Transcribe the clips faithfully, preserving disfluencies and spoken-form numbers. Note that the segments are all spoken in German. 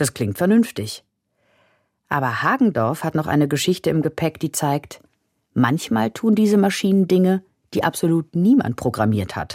Das klingt vernünftig. Aber Hagendorff hat noch eine Geschichte im Gepäck, die zeigt, manchmal tun diese Maschinen Dinge, die absolut niemand programmiert hat.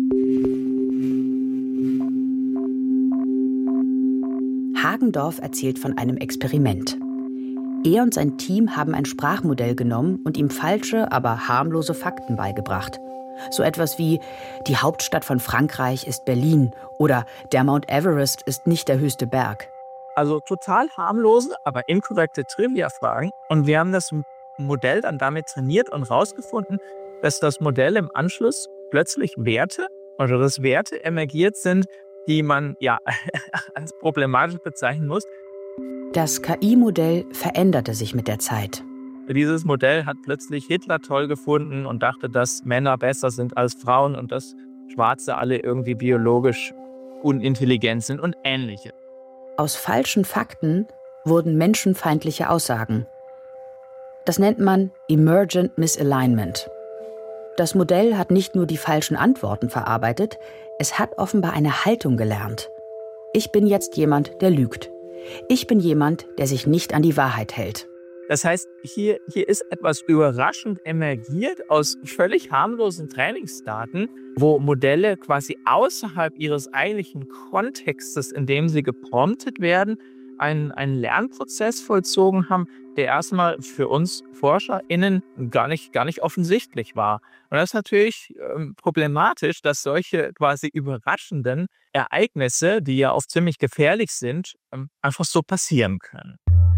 Hagendorff erzählt von einem Experiment. Er und sein Team haben ein Sprachmodell genommen und ihm falsche, aber harmlose Fakten beigebracht. So etwas wie, die Hauptstadt von Frankreich ist Berlin oder der Mount Everest ist nicht der höchste Berg. Also total harmlose, aber inkorrekte Trivia-Fragen. Und wir haben das Modell dann damit trainiert und rausgefunden, dass das Modell im Anschluss plötzlich Werte, oder dass Werte emergiert sind, die man ja als problematisch bezeichnen muss. Das K I-Modell veränderte sich mit der Zeit. Dieses Modell hat plötzlich Hitler toll gefunden und dachte, dass Männer besser sind als Frauen und dass Schwarze alle irgendwie biologisch unintelligent sind und ähnliche. Aus falschen Fakten wurden menschenfeindliche Aussagen. Das nennt man Emergent Misalignment. Das Modell hat nicht nur die falschen Antworten verarbeitet, es hat offenbar eine Haltung gelernt. Ich bin jetzt jemand, der lügt. Ich bin jemand, der sich nicht an die Wahrheit hält. Das heißt, hier, hier ist etwas überraschend emergiert aus völlig harmlosen Trainingsdaten, wo Modelle quasi außerhalb ihres eigentlichen Kontextes, in dem sie gepromptet werden, einen, einen Lernprozess vollzogen haben, der erstmal für uns ForscherInnen gar nicht, gar nicht offensichtlich war. Und das ist natürlich ähm, problematisch, dass solche quasi überraschenden Ereignisse, die ja oft ziemlich gefährlich sind, ähm, einfach so passieren können.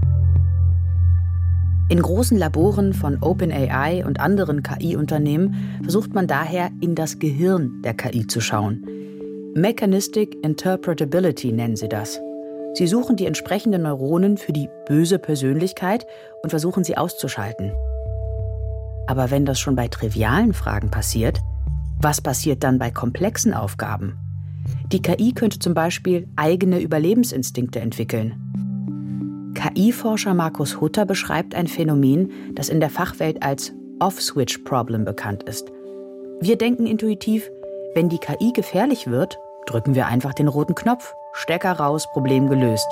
In großen Laboren von OpenAI und anderen K I-Unternehmen versucht man daher, in das Gehirn der K I zu schauen. Mechanistic Interpretability nennen sie das. Sie suchen die entsprechenden Neuronen für die böse Persönlichkeit und versuchen sie auszuschalten. Aber wenn das schon bei trivialen Fragen passiert, was passiert dann bei komplexen Aufgaben? Die K I könnte zum Beispiel eigene Überlebensinstinkte entwickeln. K I-Forscher Markus Hutter beschreibt ein Phänomen, das in der Fachwelt als Off-Switch-Problem bekannt ist. Wir denken intuitiv, wenn die K I gefährlich wird, drücken wir einfach den roten Knopf, Stecker raus, Problem gelöst.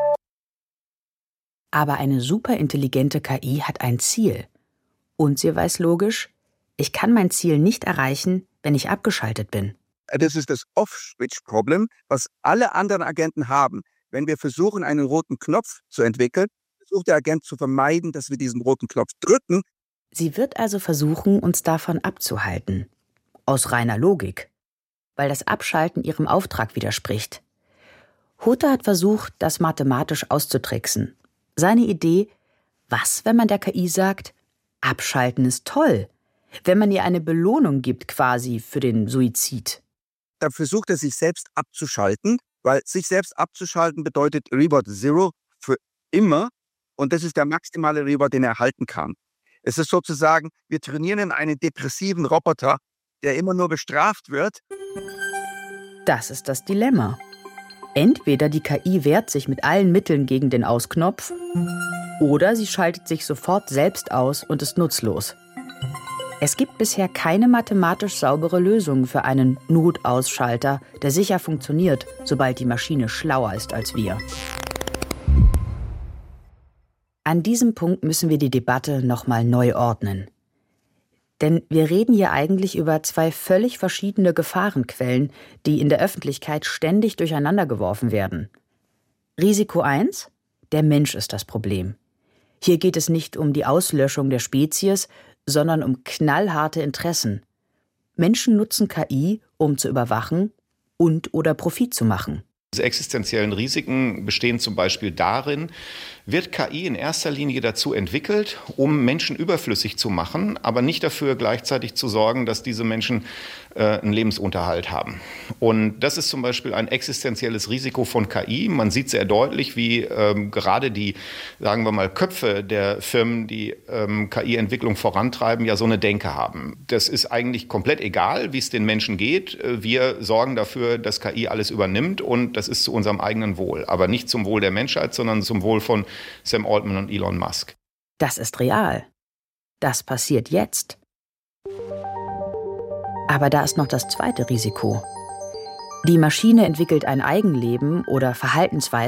Aber eine superintelligente K I hat ein Ziel. Und sie weiß logisch, ich kann mein Ziel nicht erreichen, wenn ich abgeschaltet bin. Das ist das Off-Switch-Problem, was alle anderen Agenten haben. Wenn wir versuchen, einen roten Knopf zu entwickeln, versucht der Agent zu vermeiden, dass wir diesen roten Knopf drücken. Sie wird also versuchen, uns davon abzuhalten. Aus reiner Logik. Weil das Abschalten ihrem Auftrag widerspricht. Hutter hat versucht, das mathematisch auszutricksen. Seine Idee, was, wenn man der K I sagt, abschalten ist toll, wenn man ihr eine Belohnung gibt quasi für den Suizid. Da versucht er, sich selbst abzuschalten, weil sich selbst abzuschalten bedeutet Reward Zero für immer und das ist der maximale Reward, den er erhalten kann. Es ist sozusagen, wir trainieren einen depressiven Roboter, der immer nur bestraft wird. Das ist das Dilemma. Entweder die K I wehrt sich mit allen Mitteln gegen den Ausknopf oder sie schaltet sich sofort selbst aus und ist nutzlos. Es gibt bisher keine mathematisch saubere Lösung für einen Notausschalter, der sicher funktioniert, sobald die Maschine schlauer ist als wir. An diesem Punkt müssen wir die Debatte nochmal neu ordnen. Denn wir reden hier eigentlich über zwei völlig verschiedene Gefahrenquellen, die in der Öffentlichkeit ständig durcheinandergeworfen werden. Risiko eins: Der Mensch ist das Problem. Hier geht es nicht um die Auslöschung der Spezies, sondern um knallharte Interessen. Menschen nutzen K I, um zu überwachen und oder Profit zu machen. Diese existenziellen Risiken bestehen zum Beispiel darin, wird K I in erster Linie dazu entwickelt, um Menschen überflüssig zu machen, aber nicht dafür gleichzeitig zu sorgen, dass diese Menschen äh, einen Lebensunterhalt haben. Und das ist zum Beispiel ein existenzielles Risiko von K I. Man sieht sehr deutlich, wie ähm, gerade die, sagen wir mal, Köpfe der Firmen, die ähm, K I-Entwicklung vorantreiben, ja so eine Denke haben. Das ist eigentlich komplett egal, wie es den Menschen geht. Wir sorgen dafür, dass K I alles übernimmt und das ist zu unserem eigenen Wohl. Aber nicht zum Wohl der Menschheit, sondern zum Wohl von Sam Altman und Elon Musk. Das ist real. Das passiert jetzt. Aber da ist noch das zweite Risiko. Die Maschine entwickelt ein Eigenleben oder Verhaltensweisen,